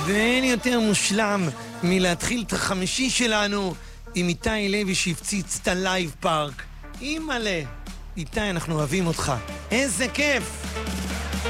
ואין יותר מושלם מלהתחיל את החמישי שלנו עם איתי לוי שהפציץ את הלייב פארק. אימאלה, איתי, אנחנו אוהבים אותך. איזה כיף!